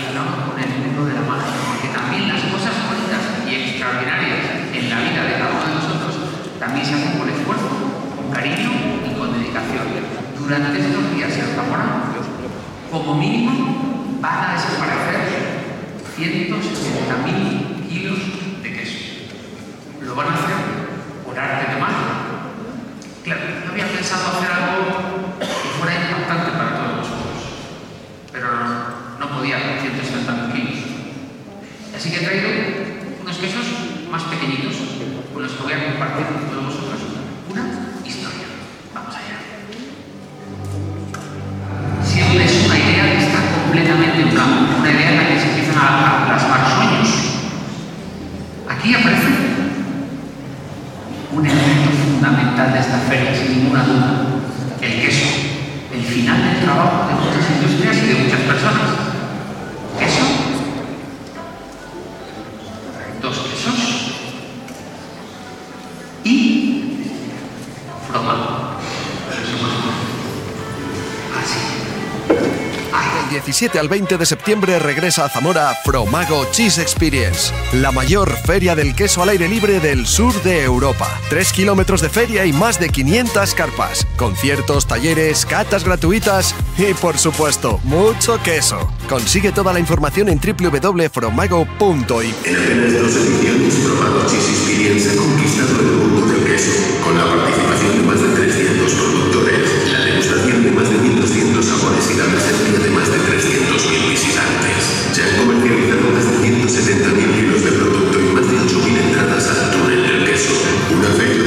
relacionado con el mundo de la magia, porque también las cosas bonitas y extraordinarias en la vida de cada uno de nosotros también se hacen con esfuerzo, con cariño y con dedicación. Durante estos días en Zamora, como mínimo, van a desaparecer 170.000 kilos de queso. Lo van a hacer por arte de magia. Claro, no había pensado hacer algo que fuera impactante para todos nosotros, pero no podía con 170.000 kilos. Así que he traído unos quesos más pequeñitos con los que voy a compartir con todos vosotros una historia. Vamos allá. Siempre es una idea que está completamente en campo, una idea en la que se empiezan a plasmar sueños. Aquí aparece un elemento fundamental de esta feria, sin ninguna duda: el queso, el final del trabajo de muchas industrias y de muchas personas. Queso, dos quesos y fromago. Así. Del 17 al 20 de septiembre regresa a Zamora Fromago Cheese Experience, la mayor feria del queso al aire libre del sur de Europa. 3 kilómetros de feria y más de 500 carpas, conciertos, talleres, catas gratuitas y, por supuesto, mucho queso. Consigue toda la información en www.fromago.it. En apenas 2 ediciones, Fromago Cheese Experience ha conquistado el